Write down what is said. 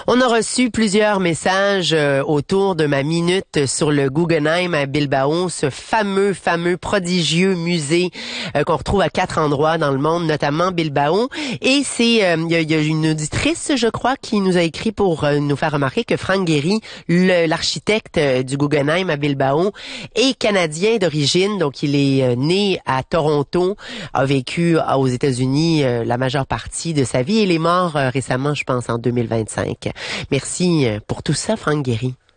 On a reçu plusieurs messages autour de ma minute sur le Guggenheim à Bilbao, ce fameux prodigieux musée qu'on retrouve à 4 endroits dans le monde, notamment Bilbao. Et c'est il y a une auditrice, je crois, qui nous a écrit pour nous faire remarquer que Frank Gehry, l'architecte du Guggenheim à Bilbao, est canadien d'origine, donc il est né à Toronto, a vécu aux États-Unis la majeure partie de sa vie. Il est mort récemment, je pense, en 2025. Merci pour tout ça, Frank Gehry.